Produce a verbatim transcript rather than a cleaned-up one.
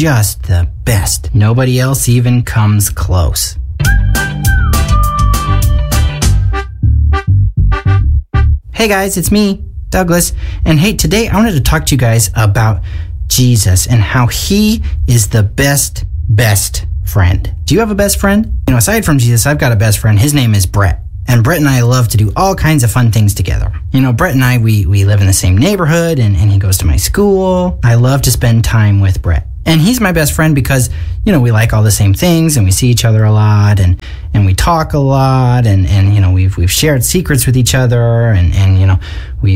just the best. Nobody else even comes close. Hey guys, it's me, Douglas. And hey, today I wanted to talk to you guys about Jesus and how he is the best, best friend. Do you have a best friend? You know, aside from Jesus, I've got a best friend. His name is Brett. And Brett and I love to do all kinds of fun things together. You know, Brett and I, we, we live in the same neighborhood, and, and he goes to my school. I love to spend time with Brett. And he's my best friend because, you know, we like all the same things, and we see each other a lot, and, and we talk a lot, and, and you know, we've we've shared secrets with each other, and, and you know, we